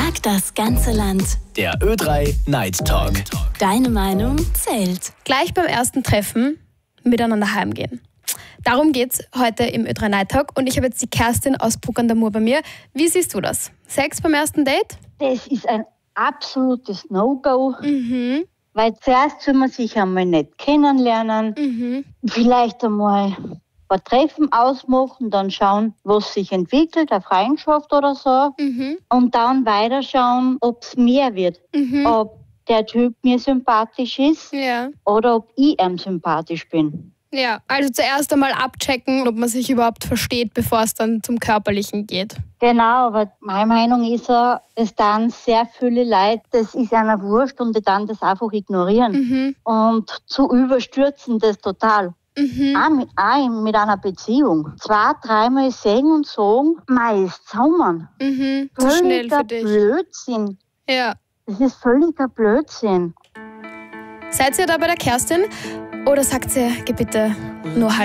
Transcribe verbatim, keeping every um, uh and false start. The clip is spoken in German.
Frag das ganze Land. Der Ö drei Night Talk. Deine Meinung zählt. Gleich beim ersten Treffen miteinander heimgehen. Darum geht's heute im Ö drei Night Talk und ich habe jetzt die Kerstin aus Bruck an der Mur bei mir. Wie siehst du das? Sex beim ersten Date? Das ist ein absolutes No-Go, Mhm. weil zuerst will man sich einmal nicht kennenlernen, Mhm. vielleicht einmal ein paar Treffen ausmachen, dann schauen, was sich entwickelt, eine Freundschaft oder so, Mhm. und dann weiterschauen, ob es mehr wird, Mhm. ob der Typ mir sympathisch ist Ja. oder ob ich ihm sympathisch bin. Ja, also zuerst einmal abchecken, ob man sich überhaupt versteht, bevor es dann zum Körperlichen geht. Genau, aber meine Meinung ist ja, es dann sehr viele Leute, das ist einer wurscht und die dann das einfach ignorieren Mhm. und zu überstürzen das total. Mhm. Auch mit, auch mit einer Beziehung. Zwei, dreimal sehen und sagen, mei, ist zusammen. Mhm. Zu schnell Völliger für dich. Blödsinn. Ja. Das ist völliger Blödsinn. Seid ihr da bei der Kerstin? Oder sagt ihr, geh bitte nur halb